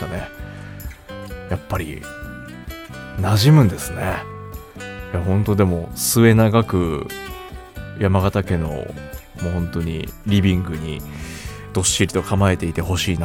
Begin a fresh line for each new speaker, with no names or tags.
したね。やっぱり馴染むんですね。いや本当でも末永く山形家のもう本当にリビングにどっしりと構えていてほしいな